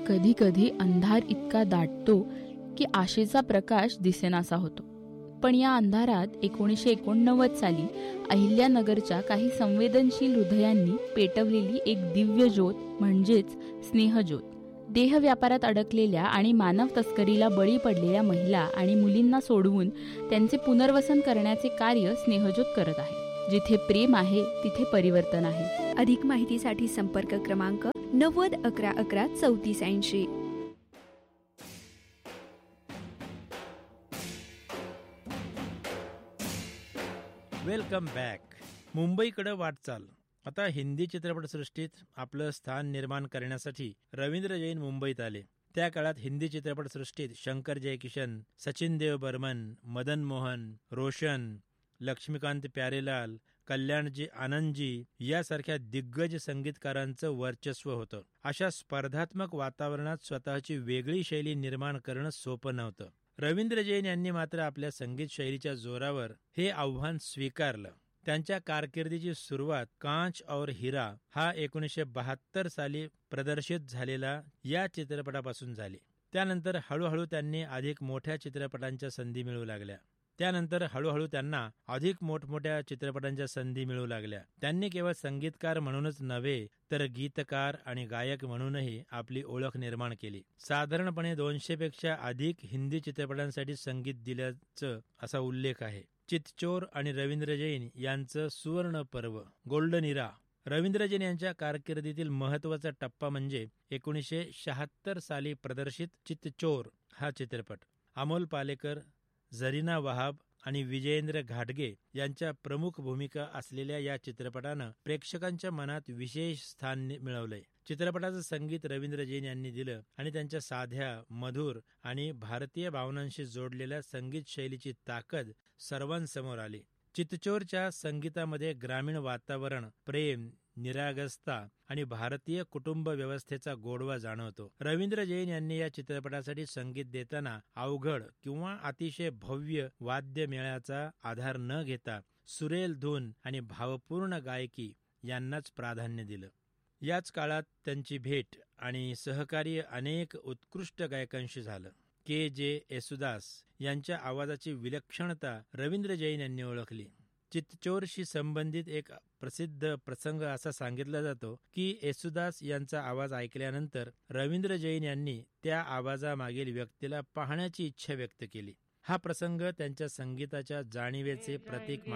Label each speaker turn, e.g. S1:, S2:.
S1: कधी कधी अंधार इतका दाटतो की आशेचा प्रकाश दिसेनासा होतो. पण या अंधारात 1989 साली अहिल्यानगरच्या काही संवेदनशील हृदयांनी पेटवलेली एक दिव्य ज्योत म्हणजेच स्नेहज्योत. देह व्यापारात अडकलेल्या आणि मानव तस्करीला बळी पडलेल्या महिला आणि मुलींना सोडवून त्यांचे पुनर्वसन करण्याचे कार्य स्नेहज्योत करत आहे. जिथे प्रेम आहे तिथे परिवर्तन आहे.
S2: अधिक माहितीसाठी संपर्क क्रमांक 90 11 11 34 80.
S3: Welcome back. मुंबईकडे वाटचाल. आता हिंदी चित्रपटसृष्टीत आपलं स्थान निर्माण करण्यासाठी रवींद्र जैन मुंबईत आले. त्या काळात हिंदी चित्रपटसृष्टीत शंकर जयकिशन, सचिन देव बर्मन, मदन मोहन, रोशन, लक्ष्मीकांत प्यारेलाल, कल्याणजी आनंदजी यासारख्या दिग्गज संगीतकारांचं वर्चस्व होतं. अशा स्पर्धात्मक वातावरणात स्वतःची वेगळी शैली निर्माण करणं सोपं नव्हतं. रवींद्र जैन यांनी मात्र आपल्या संगीत शैलीच्या जोरावर हे आव्हान स्वीकारलं. त्यांच्या कारकिर्दीची सुरुवात कांच और हिरा हा 1972 साली प्रदर्शित झालेला या चित्रपटापासून झाली. त्यानंतर हळूहळू त्यांनी अधिक मोठ्या चित्रपटांच्या संधी मिळू लागल्या. त्यांनी केवळ संगीतकार म्हणूनच नव्हे तर गीतकार आणि गायक म्हणूनही आपली ओळख निर्माण केली. साधारणपणे 200 पेक्षा अधिक हिंदी चित्रपटांसाठी संगीत दिल्याचं असा उल्लेख आहे. चितचोर आणि रवींद्र जैन यांचं सुवर्ण पर्व, गोल्डन इरा. रवींद्र जैन यांच्या कारकिर्दीतील महत्वाचा टप्पा म्हणजे 1976 साली प्रदर्शित चितचोर हा चित्रपट. अमोल पालेकर, झरीना वहाब आणि विजयेंद्र घाटगे यांच्या प्रमुख भूमिका असलेल्या या चित्रपटानं प्रेक्षकांच्या मनात विशेष स्थान मिळवलंय. चित्रपटाचं संगीत रवींद्र जैन यांनी दिलं आणि त्यांच्या साध्या, मधुर आणि भारतीय भावनांशी जोडलेल्या संगीत शैलीची ताकद सर्वांसमोर आली. चितचोरच्या संगीतामध्ये ग्रामीण वातावरण, प्रेम, निरागसता आणि भारतीय कुटुंब व्यवस्थेचा गोडवा जाणवतो. रवींद्र जैन यांनी या चित्रपटासाठी संगीत देताना अवघड किंवा अतिशय भव्य वाद्यमेळाचा आधार न घेता सुरेल धून आणि भावपूर्ण गायकी यांनाच प्राधान्य दिलं. याच काळात त्यांची भेट आणि सहकार्य अनेक उत्कृष्ट गायकांशी झालं. के.जे. येसुदास यांच्या आवाजाची विलक्षणता रवींद्र जैन यांनी ओळखली. चितचोरशी संबंधित एक प्रसिद्ध प्रसंग असा सांगितला जातो की येसुदास यांचा आवाज ऐकल्यानंतर रवींद्र जैन यांनी त्या आवाजामागील व्यक्तीला पाहण्याची इच्छा व्यक्त केली. हा प्रसंग त्यांच्या संगीताच्या जाणीवेचे प्रतीक